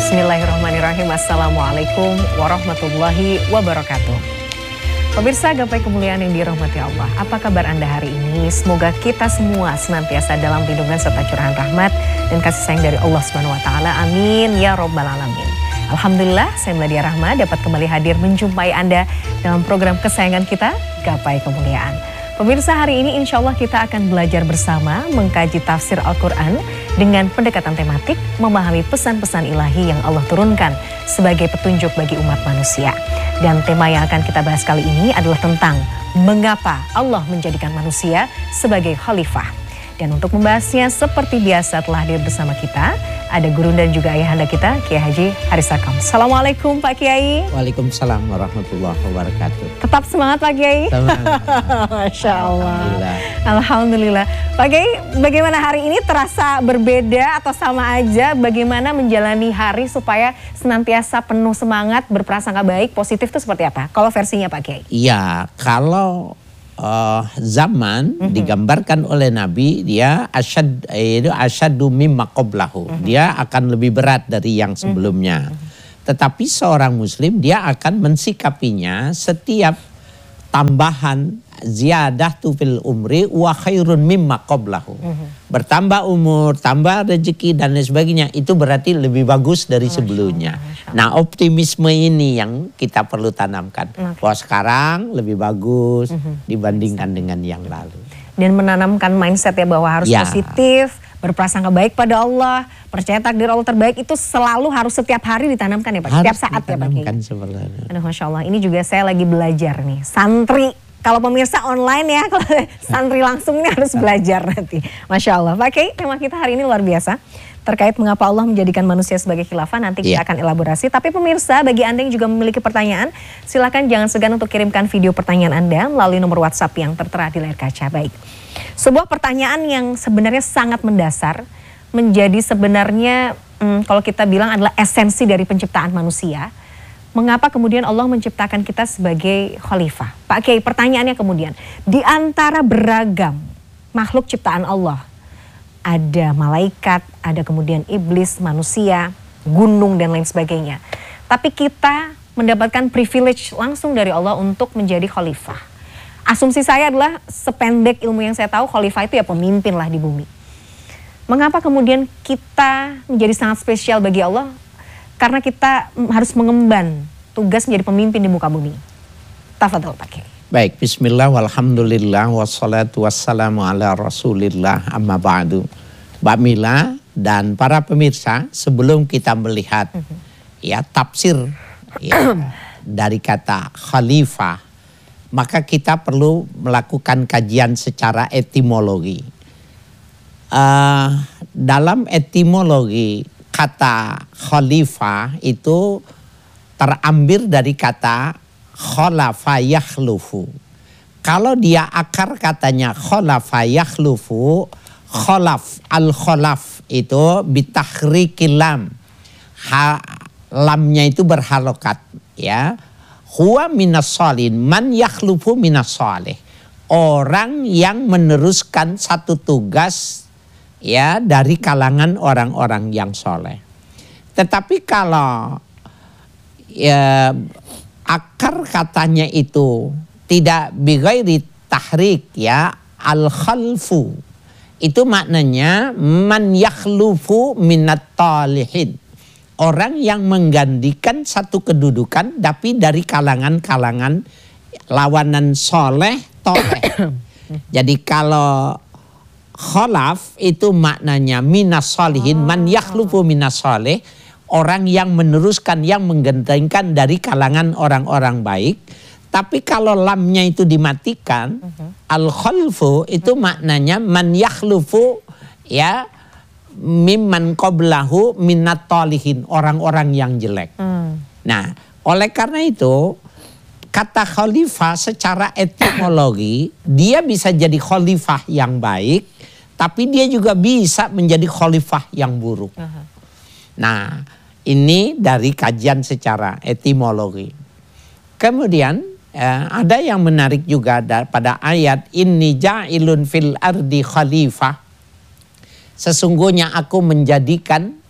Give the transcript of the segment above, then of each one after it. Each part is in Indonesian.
Bismillahirrahmanirrahim. Assalamualaikum warahmatullahi wabarakatuh. Pemirsa Gapai Kemuliaan yang dirahmati Allah, apa kabar Anda hari ini? Semoga kita semua senantiasa dalam lindungan serta curahan rahmat dan kasih sayang dari Allah Subhanahu wa taala. Amin ya rabbal alamin. Alhamdulillah, saya Meladia Rahma dapat kembali hadir menjumpai Anda dalam program kesayangan kita, Gapai Kemuliaan. Pemirsa, hari ini insya Allah kita akan belajar bersama mengkaji tafsir Al-Quran dengan pendekatan tematik, memahami pesan-pesan ilahi yang Allah turunkan sebagai petunjuk bagi umat manusia. Dan tema yang akan kita bahas kali ini adalah tentang mengapa Allah menjadikan manusia sebagai khalifah. Dan untuk membahasnya seperti biasa telah hadir bersama kita, ada guru dan juga ayahanda kita, Kiai Haji Haris Sakam. Assalamualaikum Pak Kiai. Waalaikumsalam warahmatullahi wabarakatuh. Tetap semangat Pak Kiai. Semangat. Masya Allah. Alhamdulillah. Alhamdulillah. Pak Kiai, bagaimana hari ini terasa berbeda atau sama aja? Bagaimana menjalani hari supaya senantiasa penuh semangat, berprasangka baik, positif itu seperti apa? Kalau versinya Pak Kiai. Iya, kalau zaman digambarkan oleh Nabi, dia asyaddu mimma qablahu. Dia akan lebih berat dari yang sebelumnya. Tetapi seorang muslim dia akan mensikapinya setiap tambahan ziyadah tu fil umri wa khairun mimma qablahu. Bertambah umur, tambah rezeki dan lain sebagainya, itu berarti lebih bagus dari sebelumnya. Nah, optimisme ini yang kita perlu tanamkan. Bahwa sekarang lebih bagus dibandingkan dengan yang lalu. Dan menanamkan mindset ya bahwa harus positif, berprasangka baik pada Allah, percaya takdir Allah terbaik, itu selalu harus setiap hari ditanamkan ya Pak, setiap saat ya Pak. Aduh, Masya Allah, ini juga saya lagi belajar nih, santri. Kalau pemirsa online ya, kalau santri langsung ini harus belajar nanti. Masya Allah. Pak Kiai, tema kita hari ini luar biasa. Terkait mengapa Allah menjadikan manusia sebagai khilafah, nanti kita akan elaborasi. Tapi pemirsa, bagi Anda yang juga memiliki pertanyaan, silakan jangan segan untuk kirimkan video pertanyaan Anda melalui nomor WhatsApp yang tertera di layar kaca. Baik. Sebuah pertanyaan yang sebenarnya sangat mendasar, menjadi sebenarnya kalau kita bilang adalah esensi dari penciptaan manusia. Mengapa kemudian Allah menciptakan kita sebagai khalifah? Pak Kiai, pertanyaannya kemudian, di antara beragam makhluk ciptaan Allah, ada malaikat, ada kemudian iblis, manusia, gunung dan lain sebagainya. Tapi kita mendapatkan privilege langsung dari Allah untuk menjadi khalifah. Asumsi saya adalah sependek ilmu yang saya tahu, khalifah itu ya pemimpin lah di bumi. Mengapa kemudian kita menjadi sangat spesial bagi Allah? Karena kita harus mengemban tugas menjadi pemimpin di muka bumi. Tafadhol Pak Kiai. Baik, bismillah walhamdulillah wassalatu wassalamu ala rasulillah amma ba'du. Mbak Mila dan para pemirsa, sebelum kita melihat tafsir dari kata khalifah, maka kita perlu melakukan kajian secara etimologi. Dalam etimologi, kata khalifah itu terambil dari kata khalafa yakhlufu. Kalau dia akar katanya khalafa yakhlufu, khalaf, al-khalaf itu bitahrikil lam. Lamnya itu berhalokat ya. Huwa minas salin, man yakhlufu minas salih. Orang yang meneruskan satu tugas ya dari kalangan orang-orang yang soleh. Tetapi kalau akar katanya itu tidak bighairi tahrik ya, al-khalfu, itu maknanya man yakhlufu minat talihin, orang yang menggantikan satu kedudukan tapi dari kalangan-kalangan lawanan soleh toleh. Jadi kalau khalaf itu maknanya minas solihin, man yakhlufu minas soleh, orang yang meneruskan, yang menggantikan dari kalangan orang-orang baik. Tapi kalau lamnya itu dimatikan, al-khalfu itu maknanya man yakhlufu ya mimman qablahu minat talihin, orang-orang yang jelek. Nah, oleh karena itu kata khalifah secara etimologi, dia bisa jadi khalifah yang baik, tapi dia juga bisa menjadi khalifah yang buruk. Nah, ini dari kajian secara etimologi. Kemudian ada yang menarik juga pada ayat inni ja'ilun fil ardi khalifah. Sesungguhnya aku menjadikan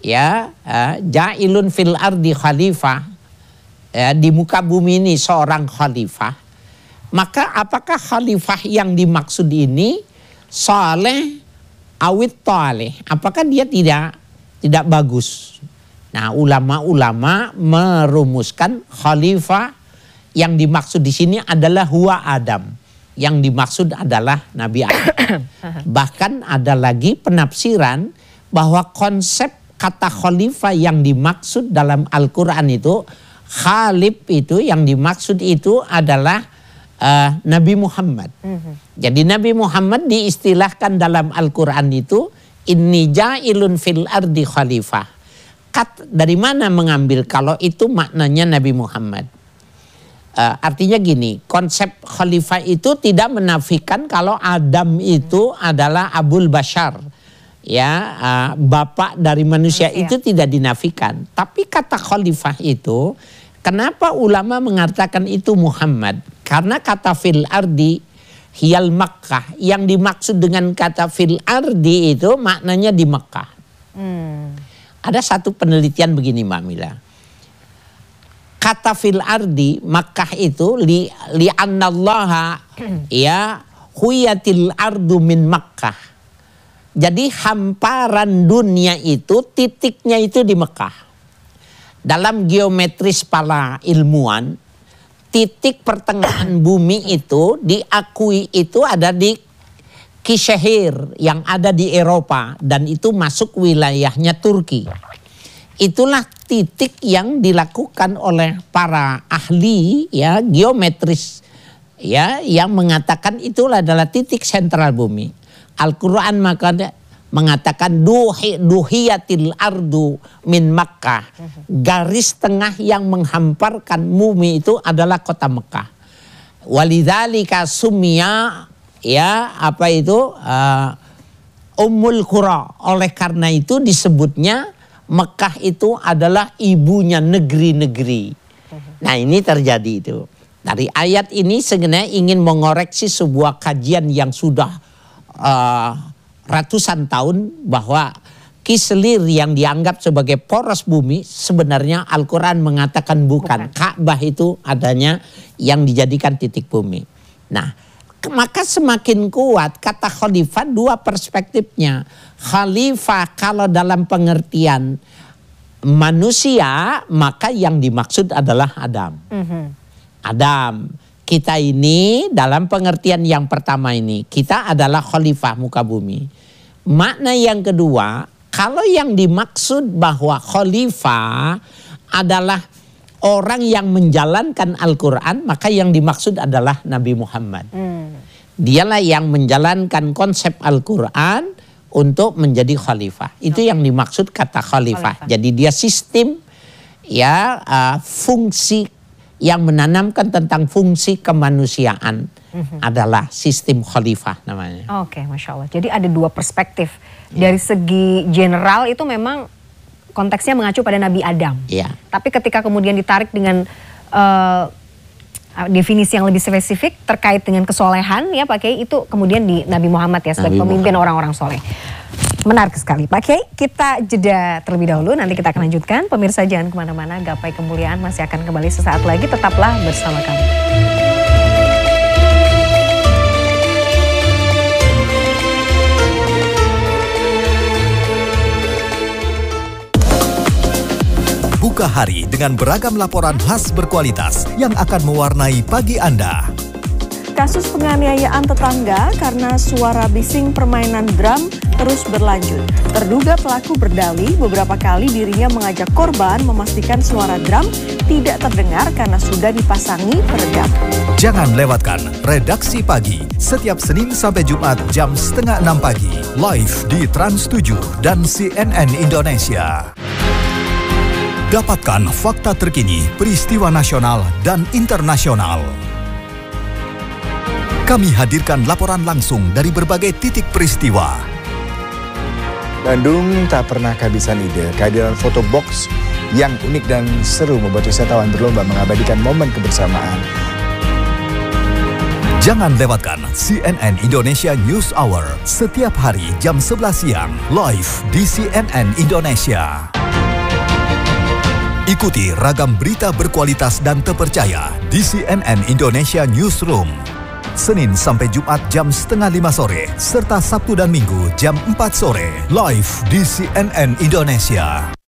ya ja'ilun fil ardi khalifah, ya, di muka bumi ini seorang khalifah, maka apakah khalifah yang dimaksud ini saleh awit taleh? Apakah dia tidak bagus? Nah, ulama-ulama merumuskan khalifah yang dimaksud di sini adalah huwa Adam. Yang dimaksud adalah Nabi Adam. Bahkan ada lagi penafsiran bahwa konsep kata khalifah yang dimaksud dalam Al-Quran itu, khalif itu yang dimaksud itu adalah Nabi Muhammad. Jadi Nabi Muhammad diistilahkan dalam Al-Quran itu inni ja'ilun fil ardi khalifah. Dari mana mengambil kalau itu maknanya Nabi Muhammad? Artinya gini, konsep khalifah itu tidak menafikan kalau Adam itu adalah Abul Bashar, ya, bapak dari manusia itu tidak dinafikan. Tapi kata khalifah itu, kenapa ulama mengatakan itu Muhammad? Karena kata fil ardi hiyal Makkah, yang dimaksud dengan kata fil ardi itu maknanya di Makkah. Ada satu penelitian begini Mbak Mila. Kata fil ardi Makkah itu li annallaha ya huyatil ardu min Makkah. Jadi hamparan dunia itu titiknya itu di Mekah. Dalam geometris para ilmuwan, titik pertengahan bumi itu diakui itu ada di Kishahir yang ada di Eropa dan itu masuk wilayahnya Turki. Itulah titik yang dilakukan oleh para ahli ya geometris ya yang mengatakan itulah adalah titik sentral bumi. Al-Quran mengatakan duhiyatil ardu min Makkah. Garis tengah yang menghamparkan bumi itu adalah kota Mekah. Walidzalika sumya ya apa itu Ummul Qura. Oleh karena itu disebutnya Mekah itu adalah ibunya negeri-negeri. Nah ini terjadi itu. Dari ayat ini sebenarnya ingin mengoreksi sebuah kajian yang sudah ratusan tahun bahwa Kislir yang dianggap sebagai poros bumi sebenarnya Al-Quran mengatakan bukan. Ka'bah itu adanya yang dijadikan titik bumi. Nah maka semakin kuat kata khalifah dua perspektifnya. Khalifah kalau dalam pengertian manusia maka yang dimaksud adalah Adam. Adam. Kita ini dalam pengertian yang pertama ini kita adalah khalifah muka bumi. Makna yang kedua kalau yang dimaksud bahwa khalifah adalah orang yang menjalankan Al-Quran, maka yang dimaksud adalah Nabi Muhammad. Dialah yang menjalankan konsep Al-Quran untuk menjadi khalifah. Itu yang dimaksud kata khalifah. Jadi dia sistem ya fungsi yang menanamkan tentang fungsi kemanusiaan adalah sistem khalifah namanya. Oke, Masya Allah. Jadi ada dua perspektif. Dari segi general itu memang konteksnya mengacu pada Nabi Adam. Tapi ketika kemudian ditarik dengan definisi yang lebih spesifik terkait dengan kesolehan ya Pak Kiai, itu kemudian di Nabi Muhammad ya sebagai pemimpin orang-orang soleh. Menarik sekali Pak Kiai, kita jeda terlebih dahulu, nanti kita akan lanjutkan. Pemirsa jangan kemana-mana, Gapai Kemuliaan masih akan kembali sesaat lagi, tetaplah bersama kami. Buka hari dengan beragam laporan khas berkualitas yang akan mewarnai pagi Anda. Kasus penganiayaan tetangga karena suara bising permainan drum terus berlanjut. Terduga pelaku berdalih beberapa kali dirinya mengajak korban memastikan suara drum tidak terdengar karena sudah dipasangi peredam. Jangan lewatkan Redaksi Pagi setiap Senin sampai Jumat jam 5:30 pagi live di Trans 7 dan CNN Indonesia. Dapatkan fakta terkini, peristiwa nasional dan internasional. Kami hadirkan laporan langsung dari berbagai titik peristiwa. Bandung tak pernah kehabisan ide. Kehadiran foto box yang unik dan seru membuat wisatawan berlomba mengabadikan momen kebersamaan. Jangan lewatkan CNN Indonesia News Hour setiap hari jam 11 siang live di CNN Indonesia. Ikuti ragam berita berkualitas dan terpercaya di CNN Indonesia Newsroom. Senin sampai Jumat jam 4:30 sore serta Sabtu dan Minggu jam 4 sore live di CNN Indonesia.